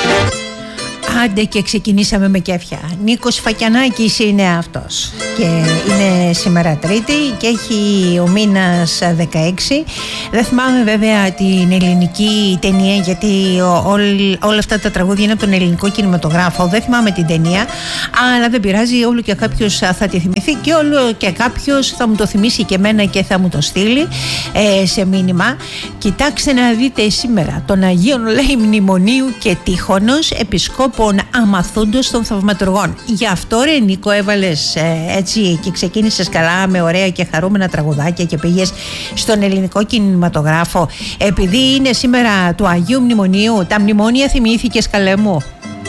Άντε και ξεκινήσαμε με κέφια. Νίκος Φακιανάκης είναι αυτός και είναι σήμερα Τρίτη και έχει ο μήνας 16. Δεν θυμάμαι βέβαια την ελληνική ταινία, γιατί όλα αυτά τα τραγούδια είναι από τον ελληνικό κινηματογράφο. Δεν θυμάμαι την ταινία, αλλά δεν πειράζει, όλο και κάποιος θα τη θυμηθεί και όλο και κάποιος θα μου το θυμίσει και εμένα και θα μου το στείλει σε μήνυμα. Κοιτάξτε να δείτε σήμερα τον Αγίον, λέει, Μνημονίου και Τύχωνος Επισκόπων Αμαθούντος των Θαυματουργών. Γι' αυτό, ρε Νίκο, έβαλες έτσι και ξεκίνησες καλά με ωραία και χαρούμενα τραγουδάκια και πήγες στον ελληνικό κινηματογράφο επειδή είναι σήμερα του Αγίου Μνημονίου? Τα μνημόνια θυμήθηκες, καλέ μου?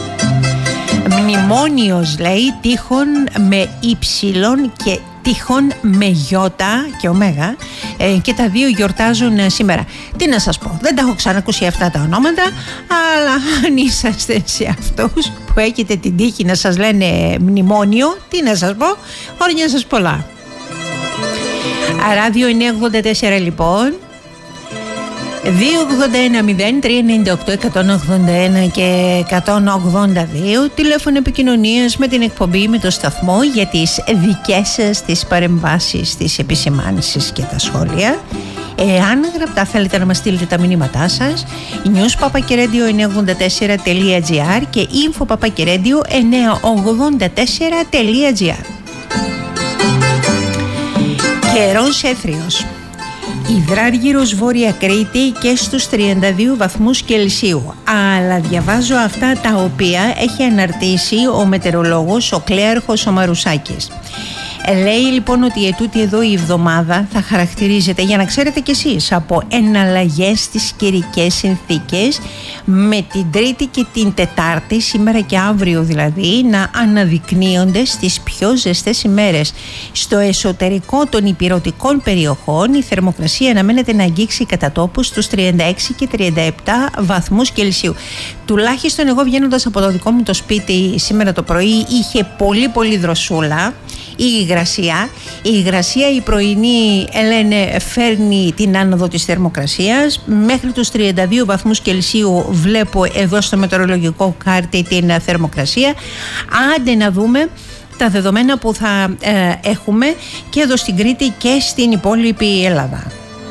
Μνημόνιος, λέει, Τύχων με ύψιλον και Τύχων με γιώτα και ωμέγα, και τα δύο γιορτάζουν σήμερα. Τι να σας πω, δεν τα έχω ξανακούσει αυτά τα ονόματα, αλλά αν είσαστε σε αυτούς που έχετε την τύχη να σας λένε μνημόνιο, τι να σας πω, όρια σας πολλά. Ράδιο 984 λοιπόν, 281-0398-181 και 182, τηλέφωνο επικοινωνίας με την εκπομπή, με το σταθμό, για τις δικές σας τις παρεμβάσεις, τις επισημάνσεις και τα σχόλια. Εάν γραπτά θέλετε να μας στείλετε τα μηνύματά σας, news@radio984.gr και info@radio984.gr. Καιρός έθριος. Υδράργυρος Βόρεια Κρήτη και στους 32 βαθμούς Κελσίου. Αλλά διαβάζω αυτά τα οποία έχει αναρτήσει ο μετεωρολόγος, ο Κλέαρχος ο Μαρουσάκης. Λέει λοιπόν ότι ετούτη εδώ η εβδομάδα θα χαρακτηρίζεται, για να ξέρετε κι εσείς, από εναλλαγές στις καιρικές συνθήκες, με την Τρίτη και την Τετάρτη, σήμερα και αύριο δηλαδή, να αναδεικνύονται στις πιο ζεστές ημέρες. Στο εσωτερικό των ηπειρωτικών περιοχών η θερμοκρασία αναμένεται να αγγίξει κατά τόπους στους 36 και 37 βαθμούς Κελσίου. Τουλάχιστον εγώ, βγαίνοντας από το δικό μου το σπίτι σήμερα το πρωί, είχε πολύ δροσούλα η υγρασία. Η υγρασία η πρωινή, λένε, φέρνει την άνοδο της θερμοκρασίας μέχρι τους 32 βαθμούς Κελσίου. Βλέπω εδώ στο μετεωρολογικό χάρτη την θερμοκρασία. Άντε να δούμε τα δεδομένα που θα έχουμε και εδώ στην Κρήτη και στην υπόλοιπη Ελλάδα.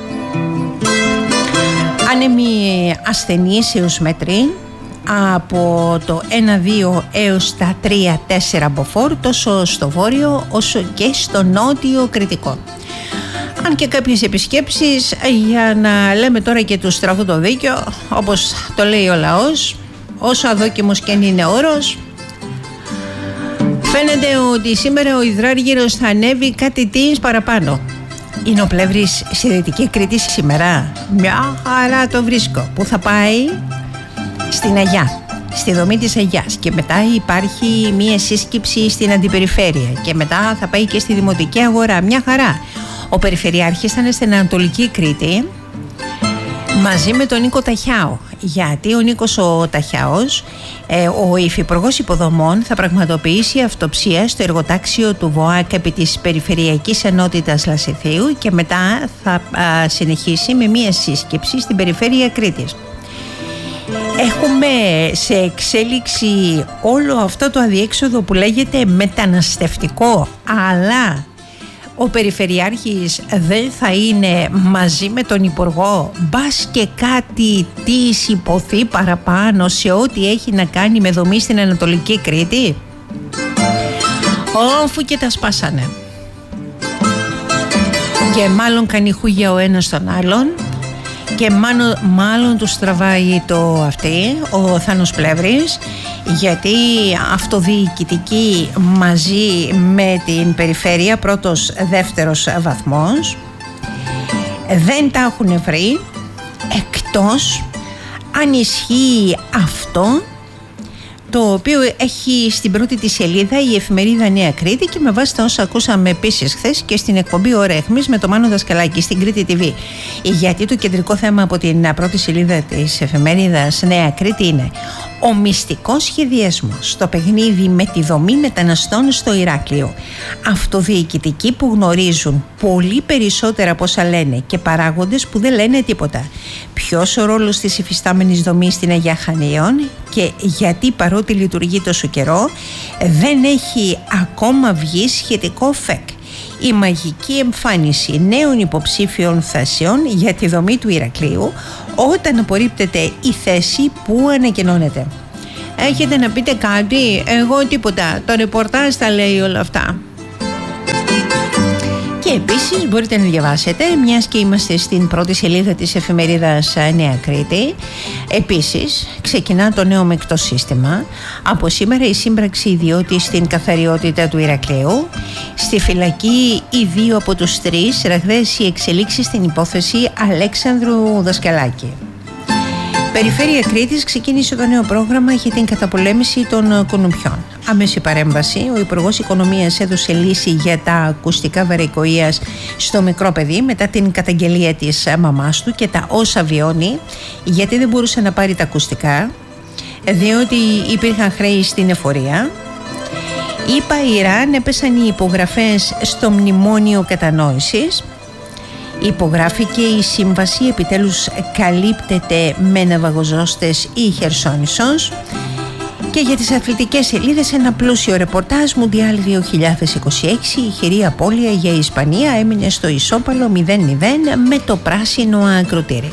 Άνεμοι ασθενείς έως μέτρη από το 1-2 έως τα 3-4 μποφόρ, τόσο στο βόρειο όσο και στο νότιο Κρητικό. Αν και κάποιες επισκέψεις, για να λέμε τώρα και του στραβού το δίκιο, όπως το λέει ο λαός, όσο αδόκιμος και αν είναι όρος, φαίνεται ότι σήμερα ο υδράργυρος θα ανέβει κάτι τις παραπάνω. Είναι ο Πλεύρης στη Δυτική Κρήτη σήμερα? Μια χαρά το βρίσκω. Που θα πάει στην Αγιά, στη δομή της Αγιάς, και μετά υπάρχει μία σύσκεψη στην Αντιπεριφέρεια και μετά θα πάει και στη Δημοτική Αγορά. Μια χαρά. Ο Περιφερειάρχης θα είναι στην Ανατολική Κρήτη μαζί με τον Νίκο Ταχιάο, γιατί ο Νίκος ο Ταχιάος, ο υφυπουργός υποδομών, θα πραγματοποιήσει αυτοψία στο εργοτάξιο του ΒΟΑΚ επί της Περιφερειακής Ενότητας Λασιθίου και μετά θα συνεχίσει με μία σύσκεψη στην Περιφέρεια Κρήτης. Έχουμε σε εξέλιξη όλο αυτό το αδιέξοδο που λέγεται μεταναστευτικό, αλλά ο Περιφερειάρχης δεν θα είναι μαζί με τον Υπουργό, μπας και κάτι της υποθεί παραπάνω σε ό,τι έχει να κάνει με δομή στην Ανατολική Κρήτη? Όφου και τα σπάσανε. Και μάλλον κάνει χούγια ο ένας τον άλλον και μάλλον του τραβάει το αυτή ο Θάνος Πλεύρης, γιατί αυτοδιοικητική μαζί με την περιφέρεια, πρώτος δεύτερος βαθμός, δεν τα έχουν βρει, εκτός αν ισχύει αυτό το οποίο έχει στην πρώτη της σελίδα η εφημερίδα Νέα Κρήτη, και με βάση τα όσα ακούσαμε επίσης χθες και στην εκπομπή Ώρα Αιχμής με το Μάνο Δασκαλάκη στην Κρήτη TV. Γιατί το κεντρικό θέμα από την πρώτη σελίδα της εφημερίδας Νέα Κρήτη είναι Ο μυστικός σχεδιασμός στο παιχνίδι με τη δομή μεταναστών στο Ηράκλειο. Αυτοδιοικητικοί που γνωρίζουν πολύ περισσότερα από όσα λένε και παράγοντες που δεν λένε τίποτα. Ποιος ο ρόλος της υφιστάμενης δομής στην Αγία Χανίων και γιατί παρότι λειτουργεί τόσο καιρό δεν έχει ακόμα βγει σχετικό ΦΕΚ. Η μαγική εμφάνιση νέων υποψήφιων θέσεων για τη δομή του Ηρακλείου όταν απορρίπτεται η θέση που ανακοινώνεται. Έχετε να πείτε κάτι? Εγώ τίποτα. Το ρεπορτάζ τα λέει όλα αυτά. Και επίσης μπορείτε να διαβάσετε, μιας και είμαστε στην πρώτη σελίδα της εφημερίδας Νέα Κρήτη, επίσης ξεκινά το νέο μεκτό σύστημα. Από σήμερα η σύμπραξη ιδιώτη στην καθαριότητα του Ηρακλείου. Στη φυλακή οι 2 από τους 3, ραγδαίες οι εξελίξεις στην υπόθεση Αλέξανδρου Δασκαλάκη. Περιφέρεια Κρήτης ξεκίνησε το νέο πρόγραμμα για την καταπολέμηση των κουνουπιών. Άμεση παρέμβαση, ο Υπουργός Οικονομίας έδωσε λύση για τα ακουστικά βαρικοείας στο μικρό παιδί μετά την καταγγελία της μαμάς του και τα όσα βιώνει, γιατί δεν μπορούσε να πάρει τα ακουστικά, διότι υπήρχαν χρέη στην εφορία. ΗΠΑ, Ιράν, έπεσαν οι υπογραφές στο μνημόνιο κατανόησης. Υπογράφηκε η σύμβαση, επιτέλους καλύπτεται με ναυαγοζώστες η Χερσόνησος. Και για τις αθλητικές σελίδες ένα πλούσιο ρεπορτάζ. Μουντιάλ 2026, η χειρή απώλεια για η Ισπανία έμεινε στο ισόπαλο 0-0 με το πράσινο ακροτήρι.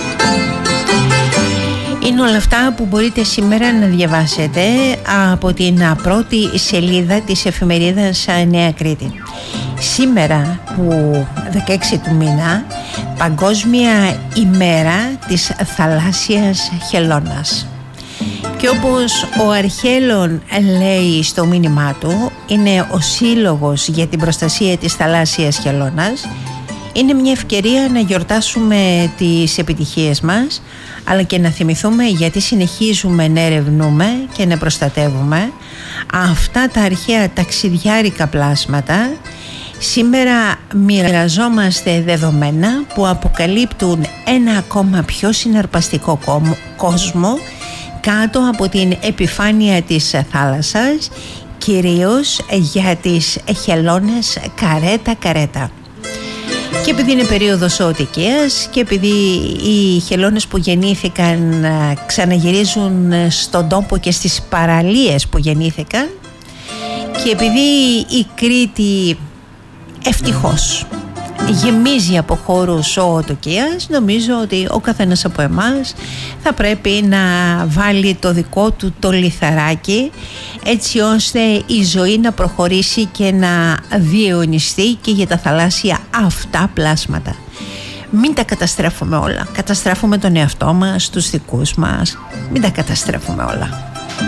Είναι όλα αυτά που μπορείτε σήμερα να διαβάσετε από την πρώτη σελίδα της εφημερίδας Νέα Κρήτη. Σήμερα που 16 του μήνα, Παγκόσμια ημέρα της θαλάσσιας χελώνας. Και όπως ο Αρχέλων λέει στο μήνυμά του, είναι ο Σύλλογος για την προστασία της θαλάσσιας χελώνας. Είναι μια ευκαιρία να γιορτάσουμε τις επιτυχίες μας, αλλά και να θυμηθούμε γιατί συνεχίζουμε να ερευνούμε και να προστατεύουμε αυτά τα αρχαία ταξιδιάρικα πλάσματα. Σήμερα μοιραζόμαστε δεδομένα που αποκαλύπτουν ένα ακόμα πιο συναρπαστικό κόσμο κάτω από την επιφάνεια της θάλασσας, κυρίως για τις χελώνες καρέτα-καρέτα. Και επειδή είναι περίοδος ζωοτικίας και επειδή οι χελώνες που γεννήθηκαν ξαναγυρίζουν στον τόπο και στις παραλίες που γεννήθηκαν, και επειδή η Κρήτη ευτυχώς γεμίζει από χώρους ζωοτοκίας, νομίζω ότι ο καθένας από εμάς θα πρέπει να βάλει το δικό του το λιθαράκι, έτσι ώστε η ζωή να προχωρήσει και να διαιωνιστεί και για τα θαλάσσια αυτά πλάσματα. Μην τα καταστρέφουμε όλα. Καταστρέφουμε τον εαυτό μας, τους δικούς μας. Μην τα καταστρέφουμε όλα.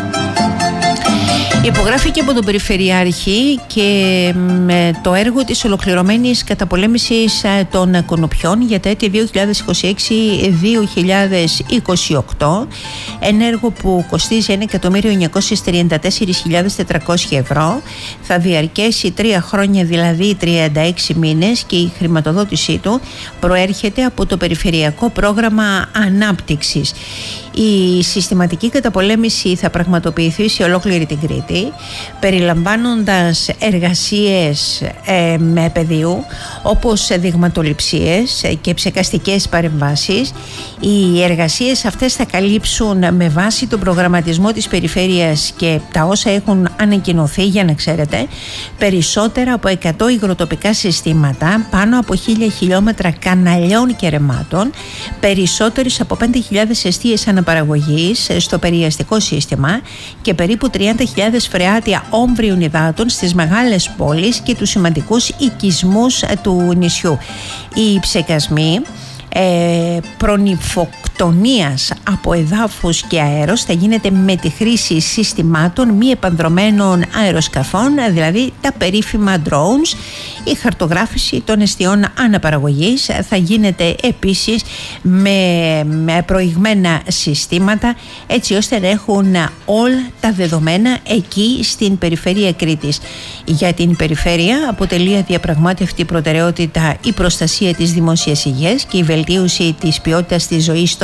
Υπογράφηκε από τον Περιφερειάρχη και με το έργο της ολοκληρωμένης καταπολέμησης των κουνουπιών για τα έτη 2026-2028, ένα έργο που κοστίζει 1.934.400 ευρώ, θα διαρκέσει 3 χρόνια, δηλαδή 36 μήνες, και η χρηματοδότησή του προέρχεται από το Περιφερειακό Πρόγραμμα Ανάπτυξης. Η συστηματική καταπολέμηση θα πραγματοποιηθεί σε ολόκληρη την Κρήτη, περιλαμβάνοντας εργασίες με πεδίου, όπως δειγματοληψίες και ψεκαστικές παρεμβάσεις. Οι εργασίες αυτές θα καλύψουν με βάση τον προγραμματισμό της περιφέρειας και τα όσα έχουν ανακοινωθεί, για να ξέρετε, περισσότερα από 100 υγροτοπικά συστήματα, πάνω από 1.000 χιλιόμετρα καναλιών και ρεμάτων, περισσότερες από 5.000 εστίες αναπαραγωγής στο περιαστικό σύστημα και περίπου 30.000 φρεάτια όμβριων υδάτων στις μεγάλες πόλεις και τους σημαντικούς οικισμούς του νησιού. Οι ψεκασμοί προνυμφοκτονίας από εδάφους και αέρος θα γίνεται με τη χρήση συστημάτων μη επανδρωμένων αεροσκαφών, δηλαδή τα περίφημα drones. Η χαρτογράφηση των εστιών αναπαραγωγής θα γίνεται επίσης με προηγμένα συστήματα, έτσι ώστε να έχουν όλα τα δεδομένα εκεί στην περιφέρεια Κρήτης. Για την περιφέρεια αποτελεί αδιαπραγμάτευτη προτεραιότητα η προστασία της δημόσιας υγείας και η βελτίωση της ποιότητας της ζωής των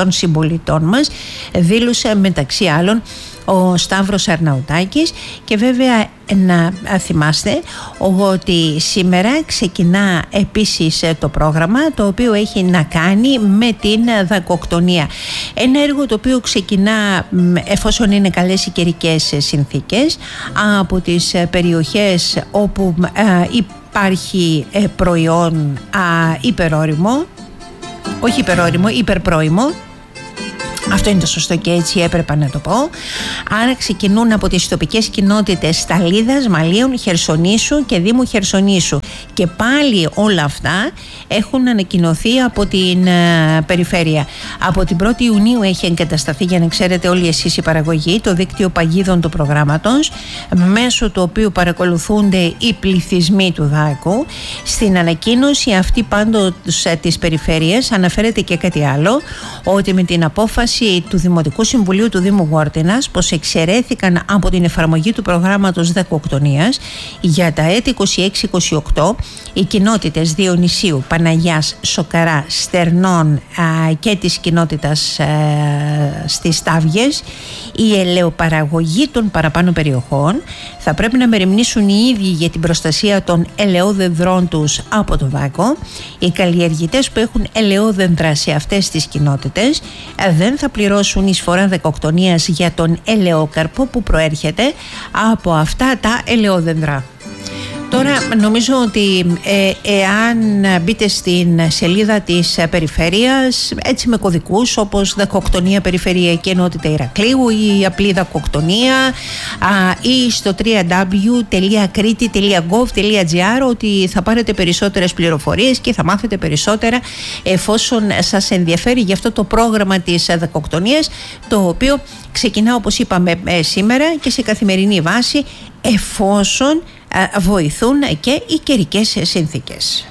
των συμπολιτών μας, δήλωσε μεταξύ άλλων ο Σταύρος Αρναουτάκης. Και βέβαια να θυμάστε ότι σήμερα ξεκινά επίσης το πρόγραμμα το οποίο έχει να κάνει με την δακοκτονία. Ένα έργο το οποίο ξεκινά, εφόσον είναι καλές οι καιρικές συνθήκες, από τις περιοχές όπου υπάρχει προϊόν υπερόριμο, όχι υπερόριμο, υπερπρόημο. Αυτό είναι το σωστό και έτσι έπρεπε να το πω. Άρα ξεκινούν από τις τοπικές κοινότητες Σταλίδας, Μαλίων, Χερσονήσου και Δήμου Χερσονήσου. Και πάλι όλα αυτά έχουν ανακοινωθεί από την περιφέρεια. Από την 1η Ιουνίου έχει εγκατασταθεί, για να ξέρετε όλοι εσείς, η παραγωγή, το δίκτυο παγίδων του προγράμματος, μέσω του οποίου παρακολουθούνται οι πληθυσμοί του Δάκου. Στην ανακοίνωση αυτή πάντως της περιφέρειας αναφέρεται και κάτι άλλο, ότι με την απόφαση του Δημοτικού Συμβουλίου του Δήμου Γόρτινας πως εξαιρέθηκαν από την εφαρμογή του προγράμματος δακοκτονίας για τα έτη 26-28 οι κοινότητες Διονυσίου, Παναγιάς, Σοκαρά, Στερνών και της κοινότητας στις Ταύγες, η ελαιοπαραγωγή των παραπάνω περιοχών θα πρέπει να μεριμνήσουν οι ίδιοι για την προστασία των ελαιόδενδρών τους από το δάκο. Οι καλλιεργητές που έχουν ελαιόδενδρα σε αυτές τις κοινότητες δεν θα πληρώσουν εισφορά δακοκτονίας για τον ελαιόκαρπο που προέρχεται από αυτά τα ελαιόδενδρα. Τώρα νομίζω ότι εάν μπείτε στην σελίδα της περιφέρειας, έτσι με κωδικούς όπως δακοκτονία περιφερειακή ενότητα Ηρακλείου ή απλή δακοκτονία, ή στο www.kriti.gov.gr, ότι θα πάρετε περισσότερες πληροφορίες και θα μάθετε περισσότερα εφόσον σας ενδιαφέρει για αυτό το πρόγραμμα της δακοκτονίας, το οποίο ξεκινά, όπως είπαμε, σήμερα και σε καθημερινή βάση, εφόσον βοηθούν και οι καιρικές συνθήκες.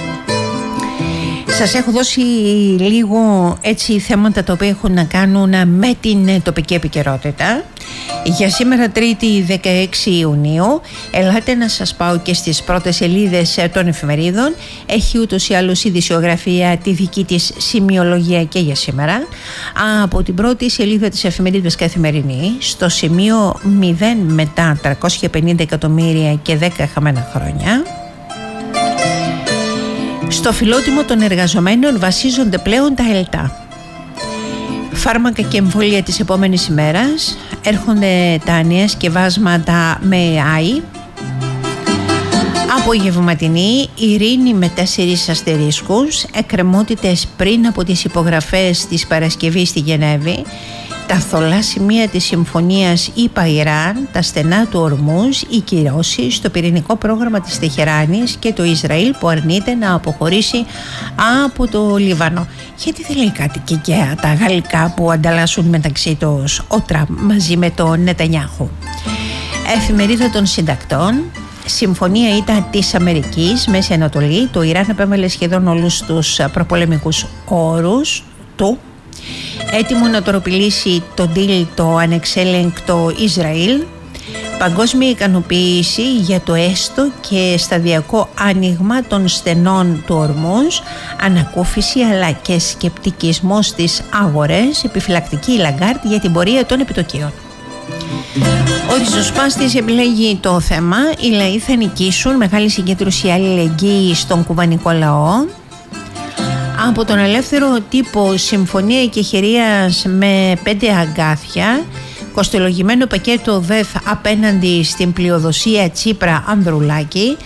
Σας έχω δώσει λίγο έτσι θέματα τα οποία έχουν να κάνουν με την τοπική επικαιρότητα. Για σήμερα, Τρίτη 16 Ιουνίου, ελάτε να σας πάω και στις πρώτες σελίδες των εφημερίδων. Έχει ούτως ή άλλως η ειδησιογραφία τη δική της σημειολογία και για σήμερα. Από την πρώτη σελίδα της εφημερίδας Καθημερινή, στο σημείο 0 μετά 350 εκατομμύρια και 10 χαμένα χρόνια. Στο φιλότιμο των εργαζομένων βασίζονται πλέον τα ΕΛΤΑ. Φάρμακα και εμβόλια της επόμενης ημέρας. Έρχονται τα νέα σκευάσματα με AI. Απογευματινή ειρήνη με 4 αστερίσκους. Εκκρεμότητες πριν από τις υπογραφές της Παρασκευής στη Γενέβη. Τα θολά σημεία της συμφωνίας ΗΠΑ-Ιράν, τα στενά του Ορμούζ, οι κυρώσεις στο πυρηνικό πρόγραμμα της Τεχεράνης και το Ισραήλ που αρνείται να αποχωρήσει από το Λίβανο. Γιατί δεν λέει κάτι και για τα γαλλικά που ανταλλάσσουν μεταξύ τους ο Τραμπ μαζί με τον Νετανιάχου. Εφημερίδα των Συντακτών. Συμφωνία ήταν της Αμερικής, Μέση Ανατολή. Το Ιράν επέβαλε σχεδόν όλους τους προπολεμικούς όρους του. Έτοιμο να τοροπιλήσει το deal το ανεξέλεγκτο Ισραήλ. Παγκόσμια ικανοποίηση για το έστω και σταδιακό άνοιγμα των στενών του Ορμούζ. Ανακούφιση αλλά και σκεπτικισμός στις αγορές. Επιφυλακτική η Λαγκάρτ για την πορεία των επιτοκίων. Ο ριζοσπάστης επιλέγει το θέμα. Οι λαοί θα νικήσουν. Μεγάλη συγκέντρωση αλληλεγγύη στον κουβανικό λαό. Από τον ελεύθερο τύπο, συμφωνία εκεχηρίας με 5 αγκάθια. Κοστολογημένο πακέτο ΔΕΘ απέναντι στην πλειοδοσία Τσίπρα Ανδρουλάκη.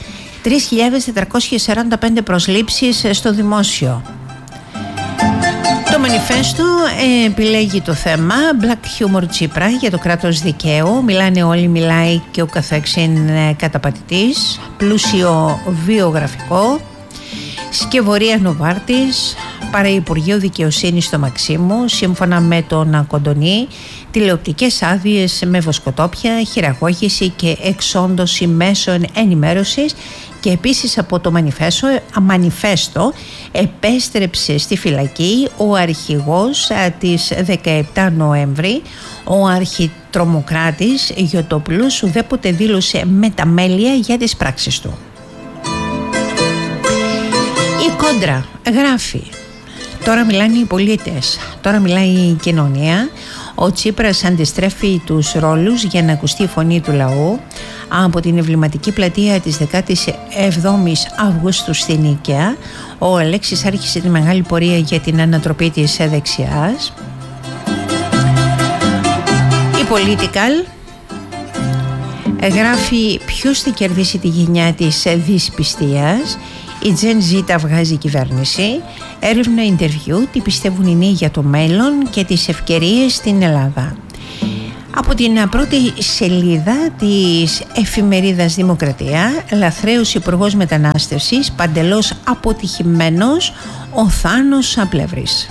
3.445 προσλήψεις στο δημόσιο. Το Μανιφέστο επιλέγει το θέμα Black Humor Τσίπρα για το κράτος δικαίου. Μιλάνε όλοι, μιλάει και ο καθεξής είναι καταπατητής. Πλούσιο βιογραφικό. Σκευωρία Νοβάρτης, Παραυπουργείο Δικαιοσύνης στο Μαξίμου, σύμφωνα με τον Κοντονή, τηλεοπτικές άδειες με βοσκοτόπια, χειραγώγηση και εξόντωση μέσων ενημέρωσης. Και επίσης από το Μανιφέστο επέστρεψε στη φυλακή ο αρχηγός της 17 Νοέμβρη, ο αρχιτρομοκράτης Γιωτοπλούς, ουδέποτε δήλωσε μεταμέλεια για τις πράξεις του. Η Κόντρα γράφει: Τώρα μιλάνε οι πολίτες, τώρα μιλάει η κοινωνία. Ο Τσίπρας αντιστρέφει τους ρόλους για να ακουστεί η φωνή του λαού. Από την εμβληματική πλατεία της 17ης Αυγούστου στην Νίκαια, ο Αλέξης άρχισε τη μεγάλη πορεία για την ανατροπή της δεξιάς. Η Political γράφει ποιος θα κερδίσει τη γενιά της δυσπιστίας. Η Gen Z βγάζει κυβέρνηση. Έρευνα interview, τι πιστεύουν οι νέοι για το μέλλον και τις ευκαιρίες στην Ελλάδα. Από την πρώτη σελίδα της εφημερίδας Δημοκρατία, λαθρέος υπουργός μετανάστευσης, παντελώς αποτυχημένος, ο Θάνος Απλεύρης.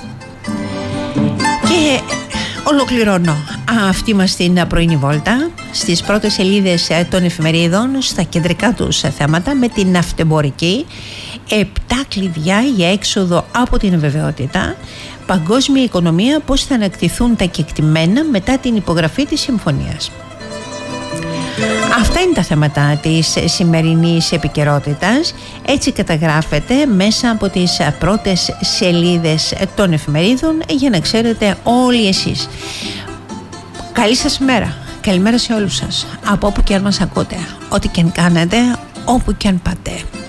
Και ολοκληρώνω αυτή μας την πρωινή βόλτα στις πρώτες σελίδες των εφημερίδων, στα κεντρικά τους θέματα, με την ναυτεμπορική, 7 κλειδιά για έξοδο από την αβεβαιότητα, παγκόσμια οικονομία, πώς θα ανακτηθούν τα κεκτημένα μετά την υπογραφή της συμφωνίας. Αυτά είναι τα θέματα της σημερινής επικαιρότητας. Έτσι καταγράφεται μέσα από τις πρώτες σελίδες των εφημερίδων, για να ξέρετε όλοι εσείς. Καλή σας μέρα. Καλημέρα σε όλους σας. Από όπου και αν μας ακούτε. Ό,τι και αν κάνετε, όπου και αν πάτε.